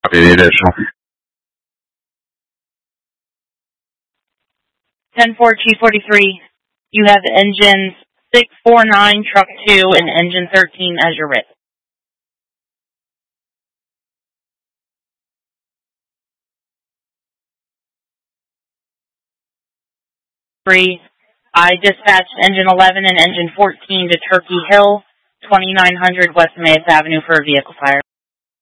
Any additional? 10-4, Chief 43. You have engines 649, truck 2, and engine 13 as your writ. I dispatched engine 11 and engine 14 to Turkey Hill, 2900 West Emmaus Avenue for a vehicle fire.